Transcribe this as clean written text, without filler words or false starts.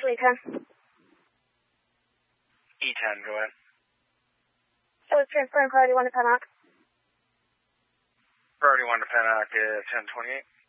for E10. E10, go ahead. I was transferring priority 1 to Pennock. Priority 1 to Pennock is 1028.